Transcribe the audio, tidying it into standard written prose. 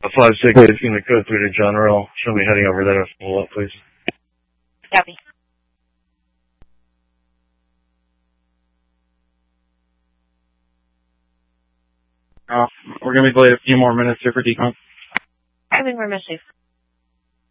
A 5-6 is going to go through to General. She'll be heading over there to follow up, please. Copy. We're going to be delayed a few more minutes here for decon. I think we're missing.